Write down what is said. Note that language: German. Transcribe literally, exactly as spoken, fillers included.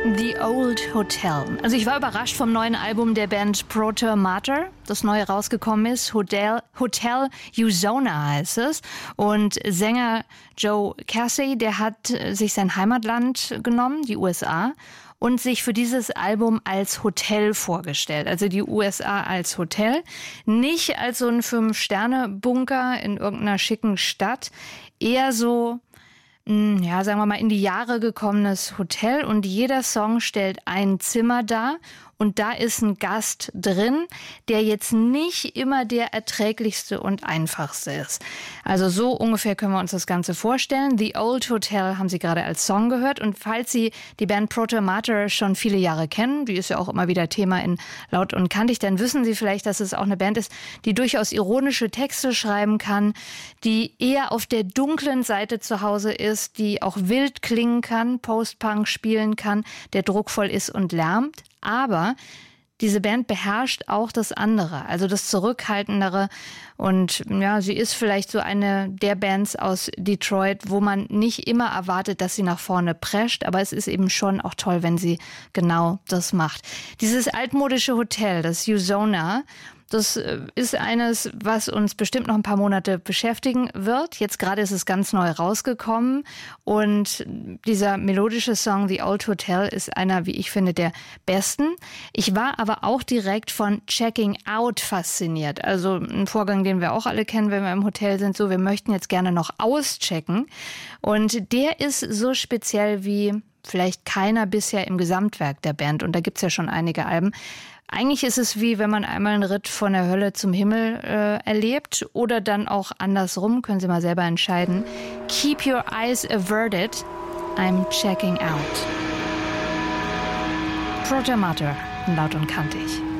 The Old Hotel. Also ich war überrascht vom neuen Album der Band Proto Mater, das neu rausgekommen ist. Hotel, Hotel Usona heißt es. Und Sänger Joe Casey, der hat sich sein Heimatland genommen, die U S A, und sich für dieses Album als Hotel vorgestellt. Also die U S A als Hotel, nicht als so ein Fünf-Sterne-Bunker in irgendeiner schicken Stadt, eher so, ja, sagen wir mal, in die Jahre gekommenes Hotel, und jeder Song stellt ein Zimmer dar und da ist ein Gast drin, der jetzt nicht immer der erträglichste und einfachste ist. Also so ungefähr können wir uns das Ganze vorstellen. The Old Hotel haben Sie gerade als Song gehört, und falls Sie die Band Proto Mater schon viele Jahre kennen, die ist ja auch immer wieder Thema in Laut und Kantig, dann wissen Sie vielleicht, dass es auch eine Band ist, die durchaus ironische Texte schreiben kann, die eher auf der dunklen Seite zu Hause ist, die auch wild klingen kann, Post-Punk spielen kann, der druckvoll ist und lärmt. Aber diese Band beherrscht auch das andere, also das Zurückhaltendere. Und ja, sie ist vielleicht so eine der Bands aus Detroit, wo man nicht immer erwartet, dass sie nach vorne prescht. Aber es ist eben schon auch toll, wenn sie genau das macht. Dieses altmodische Hotel, das Usona, das ist eines, was uns bestimmt noch ein paar Monate beschäftigen wird. Jetzt gerade ist es ganz neu rausgekommen. Und dieser melodische Song The Old Hotel ist einer, wie ich finde, der besten. Ich war aber auch direkt von Checking Out fasziniert. Also ein Vorgang, den wir auch alle kennen, wenn wir im Hotel sind. So, wir möchten jetzt gerne noch auschecken. Und der ist so speziell wie vielleicht keiner bisher im Gesamtwerk der Band. Und da gibt's ja schon einige Alben. Eigentlich ist es wie, wenn man einmal einen Ritt von der Hölle zum Himmel äh, erlebt, oder dann auch andersrum, können Sie mal selber entscheiden. Keep your eyes averted, I'm checking out. Proto Mater, Laut und Kantig.